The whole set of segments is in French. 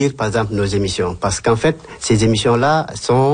par exemple nos émissions, parce qu'en fait ces émissions-là sont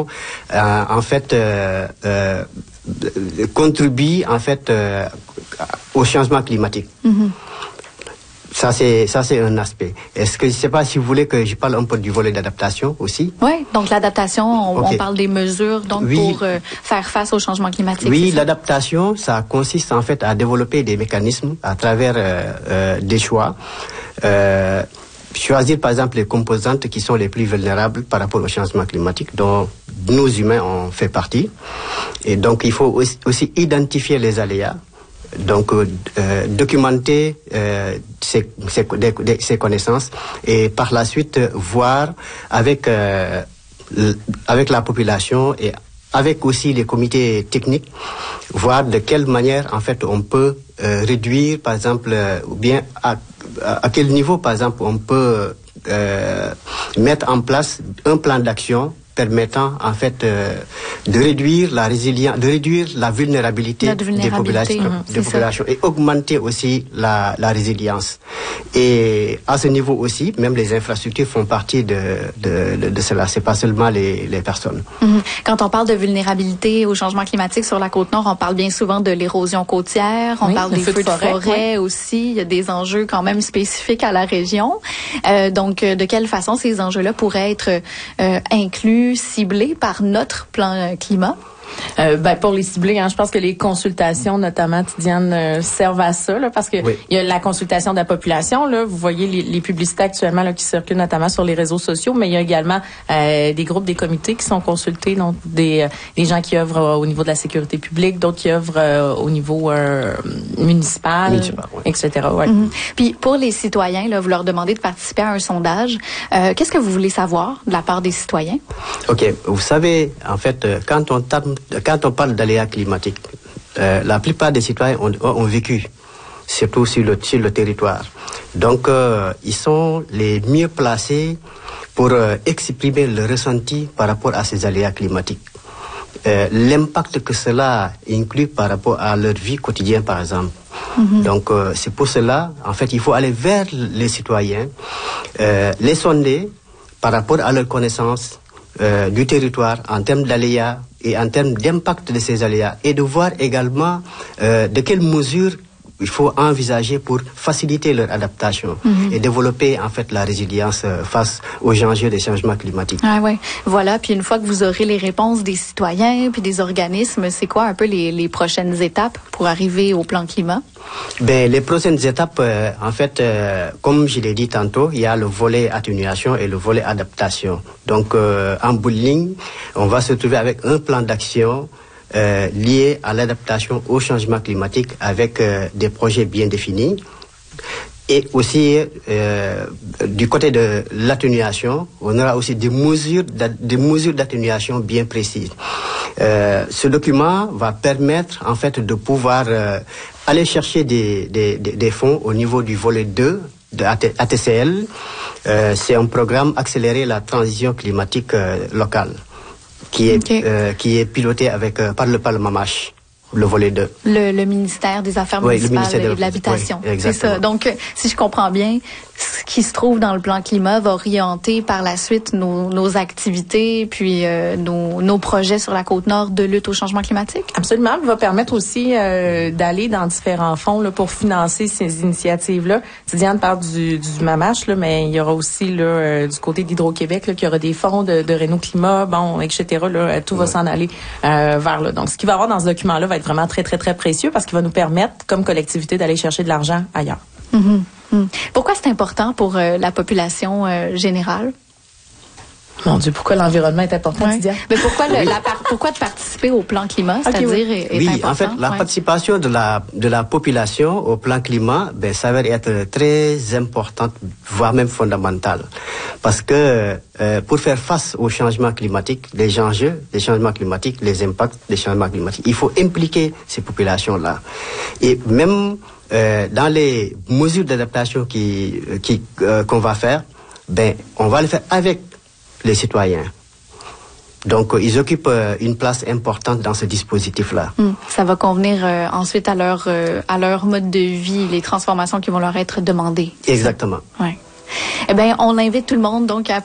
contribuent en fait au changement climatique. Mm-hmm. Ça c'est un aspect. Est-ce que je sais pas si vous voulez que je parle un peu du volet d'adaptation aussi? Oui, donc l'adaptation, on parle des mesures donc pour faire face au changement climatique. Oui, l'adaptation, ça consiste en fait à développer des mécanismes à travers des choix. Choisir par exemple les composantes qui sont les plus vulnérables par rapport au changement climatique, dont nous humains on fait partie. Et donc il faut aussi identifier les aléas. Donc documenter ces connaissances et par la suite voir avec la population et avec aussi les comités techniques, voir de quelle manière en fait on peut réduire par exemple ou bien à quel niveau par exemple on peut mettre en place un plan d'action permettant en fait de réduire la résilience, de réduire la vulnérabilité des populations et augmenter aussi la résilience. Et à ce niveau aussi, même les infrastructures font partie de cela. C'est pas seulement les personnes. Mm-hmm. Quand on parle de vulnérabilité au changement climatique sur la Côte-Nord, on parle bien souvent de l'érosion côtière, on parle des feux de forêt aussi. Il y a des enjeux quand même spécifiques à la région. Donc, de quelle façon ces enjeux-là pourraient être inclus, ciblés par notre plan climat? Pour les cibler, je pense que les consultations, notamment, Tidiane, servent à ça, là, parce que il y a la consultation de la population, là. Vous voyez les publicités actuellement là, qui circulent notamment sur les réseaux sociaux, mais il y a également des groupes, des comités qui sont consultés, donc des gens qui œuvrent au niveau de la sécurité publique, d'autres qui œuvrent au niveau municipal, etc. Ouais. Mm-hmm. Puis pour les citoyens, là, vous leur demandez de participer à un sondage. Qu'est-ce que vous voulez savoir de la part des citoyens? OK. Vous savez, en fait, quand on parle d'aléas climatiques, la plupart des citoyens ont vécu, surtout sur le territoire. Donc, ils sont les mieux placés pour exprimer le ressenti par rapport à ces aléas climatiques. L'impact que cela inclut par rapport à leur vie quotidienne, par exemple. Mm-hmm. Donc, c'est pour cela, en fait, il faut aller vers les citoyens, les sonder par rapport à leur connaissance du territoire en termes d'aléas et en termes d'impact de ces aléas, et de voir également de quelles mesures il faut envisager pour faciliter leur adaptation et développer en fait la résilience face aux enjeux des changements climatiques. Ah ouais, voilà. Puis une fois que vous aurez les réponses des citoyens puis des organismes, c'est quoi un peu les prochaines étapes pour arriver au plan climat? Ben les prochaines étapes, en fait, comme je l'ai dit tantôt, il y a le volet atténuation et le volet adaptation. Donc en bout de ligne, on va se trouver avec un plan d'action lié à l'adaptation au changement climatique avec des projets bien définis. Et aussi, du côté de l'atténuation, on aura aussi des mesures d'atténuation bien précises. Ce document va permettre, en fait, de pouvoir aller chercher des fonds au niveau du volet 2 de ATCL. C'est un programme accélérer la transition climatique locale qui est piloté par le Parlement MACH. Le volet 2. Le ministère des Affaires municipales et de l'Habitation. Oui, c'est ça. Donc, si je comprends bien, ce qui se trouve dans le plan climat va orienter par la suite nos activités, puis nos projets sur la Côte-Nord de lutte au changement climatique? Absolument. Il va permettre aussi d'aller dans différents fonds là, pour financer ces initiatives-là. Diane parle du MAMACH, là, mais il y aura aussi là, du côté d'Hydro-Québec, là, qu'il y aura des fonds de Réno Climat, etc. Là, tout va s'en aller vers là. Donc, ce qu'il va y avoir dans ce document-là va être vraiment très, très, très précieux parce qu'il va nous permettre, comme collectivité, d'aller chercher de l'argent ailleurs. Mm-hmm. Pourquoi c'est important pour la population générale? Mon Dieu, pourquoi l'environnement est important, Tidia? Mais pourquoi pourquoi de participer au plan climat, c'est-à-dire est important? En fait, la participation de la population au plan climat, s'avère être très importante, voire même fondamentale, parce que pour faire face aux changements climatiques, les enjeux des changements climatiques, les impacts des changements climatiques, il faut impliquer ces populations-là, et même dans les mesures d'adaptation qu'on va faire, on va le faire avec les citoyens. Donc, ils occupent une place importante dans ce dispositif-là. Ça va convenir ensuite à leur mode de vie, les transformations qui vont leur être demandées. Exactement. Ouais. Eh bien, on invite tout le monde donc à